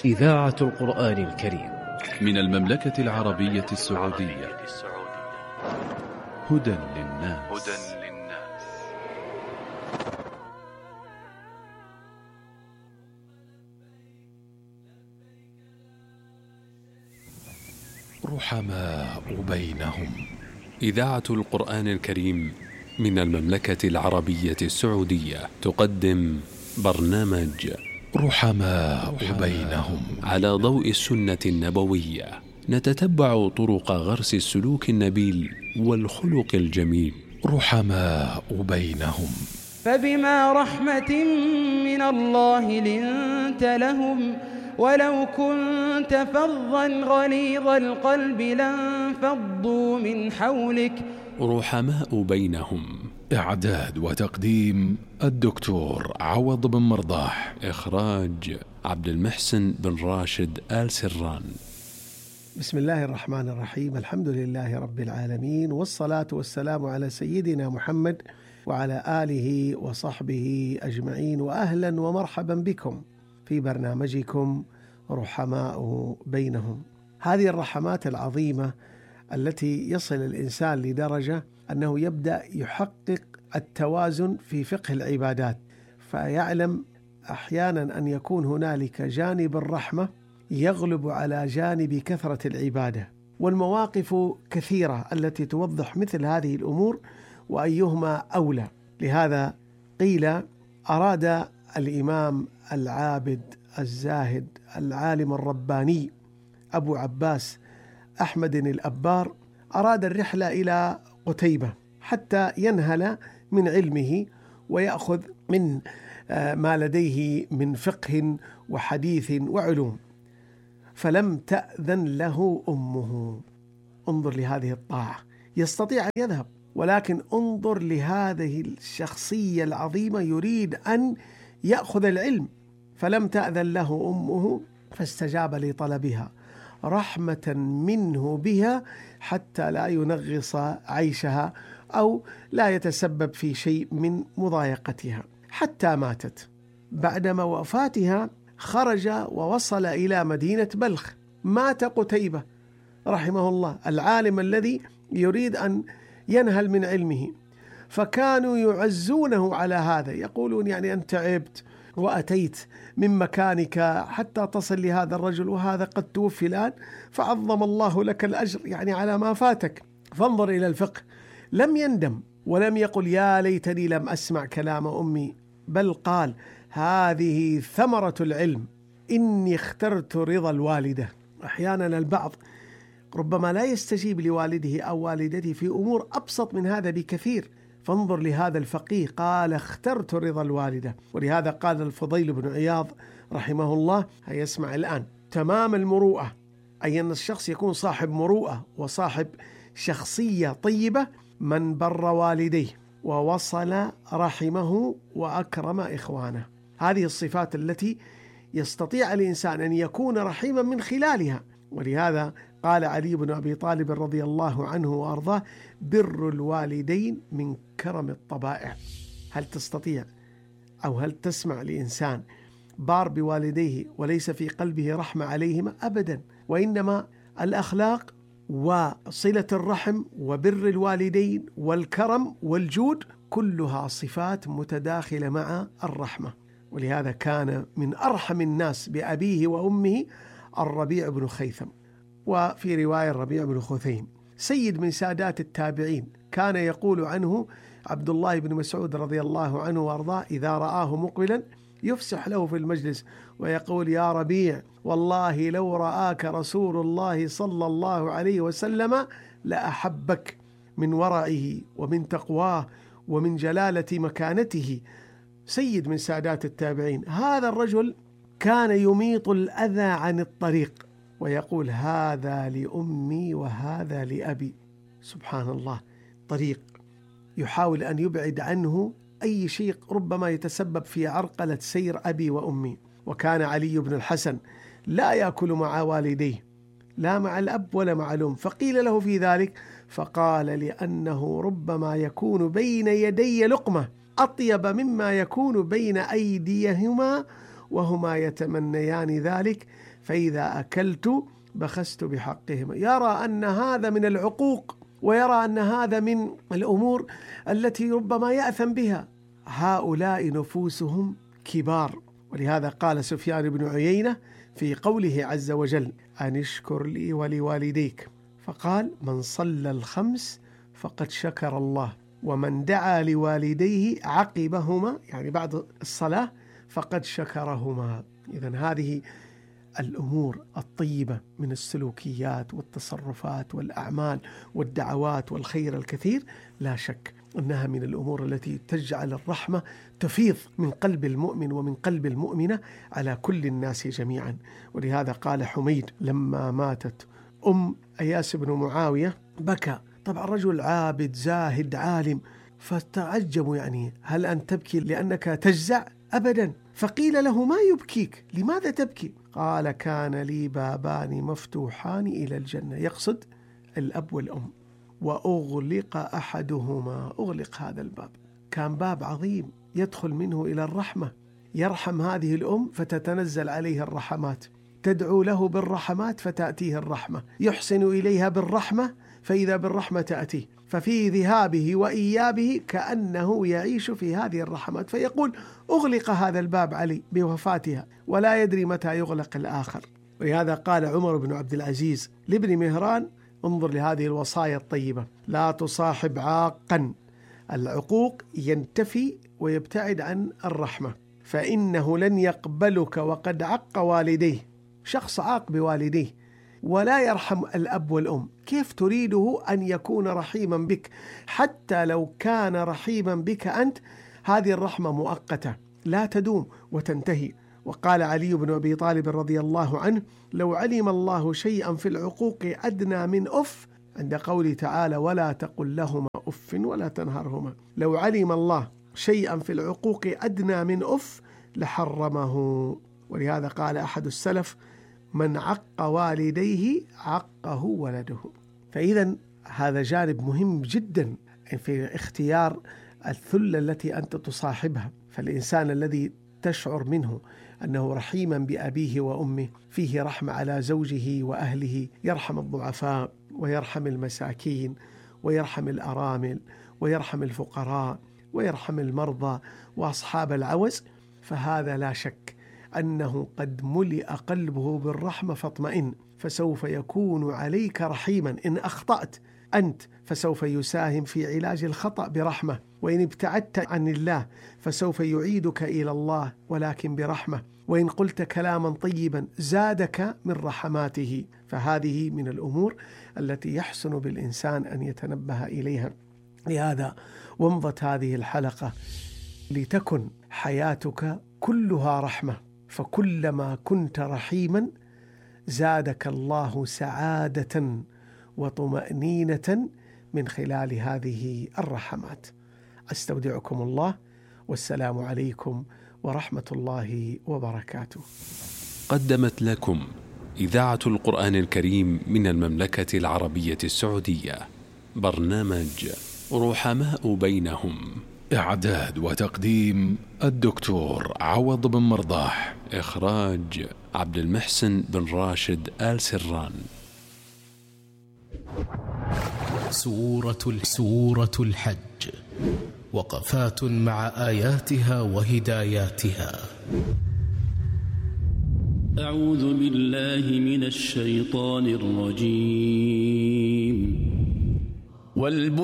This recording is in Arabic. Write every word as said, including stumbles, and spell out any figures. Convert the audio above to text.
إذاعة القرآن الكريم من المملكة العربية السعودية. هدى للناس. رحماء بينهم. إذاعة القرآن الكريم من المملكة العربية السعودية تقدم برنامج رحماء بينهم على ضوء السنة النبوية. نتتبع طرق غرس السلوك النبيل والخلق الجميل. رحماء بينهم. فبما رحمة من الله لنت لهم ولو كنت فظا غليظ القلب لانفضوا من حولك. رحماء بينهم. إعداد وتقديم الدكتور عوض بن مرضاح. إخراج عبد المحسن بن راشد آل سران. بسم الله الرحمن الرحيم. الحمد لله رب العالمين، والصلاة والسلام على سيدنا محمد وعلى آله وصحبه أجمعين، وأهلا ومرحبا بكم في برنامجكم رحماء بينهم. هذه الرحمات العظيمة التي يصل الإنسان لدرجة أنه يبدأ يحقق التوازن في فقه العبادات، فيعلم أحيانا أن يكون هنالك جانب الرحمة يغلب على جانب كثرة العبادة، والمواقف كثيرة التي توضح مثل هذه الأمور وأيهما أولى. لهذا قيل أراد الإمام العابد الزاهد العالم الرباني أبو عباس أحمد الأبار أراد الرحلة إلى قتيبة حتى ينهل من علمه ويأخذ من ما لديه من فقه وحديث وعلوم، فلم تأذن له أمه. انظر لهذه الطاعة، يستطيع أن يذهب، ولكن انظر لهذه الشخصية العظيمة يريد أن يأخذ العلم، فلم تأذن له أمه فاستجاب لطلبها رحمة منه بها حتى لا ينغص عيشها أو لا يتسبب في شيء من مضايقتها، حتى ماتت. بعدما وفاتها خرج ووصل إلى مدينة بلخ. مات قتيبة رحمه الله العالم الذي يريد أن ينهل من علمه، فكانوا يعزونه على هذا، يقولون يعني أنت تعبت وأتيت من مكانك حتى تصل لهذا الرجل، وهذا قد توفي الآن، فعظم الله لك الأجر يعني على ما فاتك. فانظر إلى الفقه، لم يندم ولم يقل يا ليتني لم أسمع كلام أمي، بل قال هذه ثمرة العلم، إني اخترت رضا الوالدة. أحيانا البعض ربما لا يستجيب لوالده أو والدته في أمور أبسط من هذا بكثير، فانظر لهذا الفقيه قال اخترت رضا الوالدة. ولهذا قال الفضيل بن عياض رحمه الله، هيسمع الآن، تمام المروءة، أي أن الشخص يكون صاحب مروءة وصاحب شخصية طيبة، من بر والديه ووصل رحمه وأكرم إخوانه. هذه الصفات التي يستطيع الإنسان أن يكون رحيما من خلالها. ولهذا قال علي بن أبي طالب رضي الله عنه وأرضاه بر الوالدين من كرم الطبائع. هل تستطيع أو هل تسمع لإنسان بار بوالديه وليس في قلبه رحمة عليهما؟ أبدا. وإنما الأخلاق وصلة الرحم وبر الوالدين والكرم والجود كلها صفات متداخلة مع الرحمة. ولهذا كان من أرحم الناس بأبيه وأمه الربيع بن خيثم، وفي رواية الربيع بن خثيم، سيد من سادات التابعين. كان يقول عنه عبد الله بن مسعود رضي الله عنه وارضاه إذا رآه مقبلا يفسح له في المجلس ويقول يا ربيع والله لو رآك رسول الله صلى الله عليه وسلم لأحبك، من ورعه ومن تقواه ومن جلالة مكانته. سيد من سادات التابعين. هذا الرجل كان يميط الأذى عن الطريق ويقول هذا لأمي وهذا لأبي. سبحان الله، طريق يحاول أن يبعد عنه أي شيء ربما يتسبب في عرقلة سير أبي وأمي. وكان علي بن الحسن لا يأكل مع والديه، لا مع الأب ولا مع الأم، فقيل له في ذلك فقال لأنه ربما يكون بين يدي لقمة أطيب مما يكون بين أيديهما وهما يتمنيان ذلك فإذا أكلت بخست بحقهما. يرى أن هذا من العقوق، ويرى أن هذا من الأمور التي ربما يأثم بها. هؤلاء نفوسهم كبار. ولهذا قال سفيان بن عيينة في قوله عز وجل: أن اشكر لي ولوالديك، فقال: من صلى الخمس فقد شكر الله، ومن دعا لوالديه عقبهما، يعني بعد الصلاة، فقد شكرهما. إذن هذه الأمور الطيبة من السلوكيات والتصرفات والأعمال والدعوات والخير الكثير، لا شك أنها من الأمور التي تجعل الرحمة تفيض من قلب المؤمن ومن قلب المؤمنة على كل الناس جميعا. ولهذا قال حميد لما ماتت أم أياس بن معاوية بكى. طبعا رجل عابد زاهد عالم، فتعجبوا يعني: هل أنت تبكي لأنك تجزع؟ أبدا. فقيل له: ما يبكيك؟ لماذا تبكي؟ قال: كان لي بابان مفتوحان إلى الجنة، يقصد الأب والأم، وأغلق أحدهما. أغلق هذا الباب، كان باب عظيم يدخل منه إلى الرحمة، يرحم هذه الأم فتتنزل عليه الرحمات، تدعو له بالرحمات فتأتيه الرحمة، يحسن إليها بالرحمة فإذا بالرحمة تأتيه، ففي ذهابه وإيابه كأنه يعيش في هذه الرحمات، فيقول: أغلق هذا الباب علي بوفاتها، ولا يدري متى يغلق الآخر. ولهذا قال عمر بن عبد العزيز لابن مهران: انظر لهذه الوصايا الطيبة: لا تصاحب عاقا، العقوق ينتفي ويبتعد عن الرحمة، فإنه لن يقبلك وقد عق والديه. شخص عاق بوالديه ولا يرحم الأب والأم، كيف تريده أن يكون رحيما بك؟ حتى لو كان رحيما بك أنت، هذه الرحمة مؤقتة لا تدوم وتنتهي. وقال علي بن أبي طالب رضي الله عنه: لو علم الله شيئا في العقوق أدنى من أف، عند قوله تعالى: ولا تقل لهما أف ولا تنهرهما، لو علم الله شيئا في العقوق أدنى من أف لحرمه. ولهذا قال أحد السلف: من عق والديه عقه ولده. فإذا هذا جانب مهم جدا في اختيار الثلة التي أنت تصاحبها. فالإنسان الذي تشعر منه أنه رحيما بأبيه وأمه، فيه رحمة على زوجه وأهله، يرحم الضعفاء ويرحم المساكين ويرحم الأرامل ويرحم الفقراء ويرحم المرضى وأصحاب العوز، فهذا لا شك أنه قد ملئ قلبه بالرحمة فاطمئن، فسوف يكون عليك رحيما. إن أخطأت أنت فسوف يساهم في علاج الخطأ برحمة، وإن ابتعدت عن الله فسوف يعيدك إلى الله ولكن برحمة، وإن قلت كلاما طيبا زادك من رحماته. فهذه من الأمور التي يحسن بالإنسان أن يتنبه إليها. لهذا ومضت هذه الحلقة لتكن حياتك كلها رحمة، فكلما كنت رحيما زادك الله سعادة وطمأنينة من خلال هذه الرحمات. أستودعكم الله، والسلام عليكم ورحمة الله وبركاته. قدمت لكم إذاعة القرآن الكريم من المملكة العربية السعودية برنامج رحماء بينهم. إعداد وتقديم الدكتور عوض بن مرضاح. إخراج عبد المحسن بن راشد آل سران. سورة سورة الحج، وقفات مع آياتها وهداياتها. أعوذ بالله من الشيطان الرجيم. والبنيان